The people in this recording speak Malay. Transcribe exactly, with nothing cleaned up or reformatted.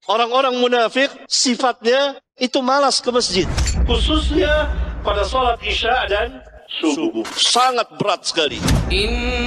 Orang-orang munafik sifatnya itu malas ke masjid. Khususnya pada salat isya dan subuh. Sangat berat sekali.